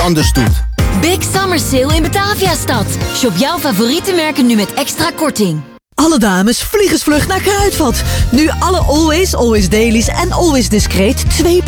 anders doet. Big Summer Sale in Bataviastad. Shop jouw favoriete merken nu met extra korting. Alle dames, vliegensvlug naar Kruidvat. Nu alle Always Dailies en Always Discreet 2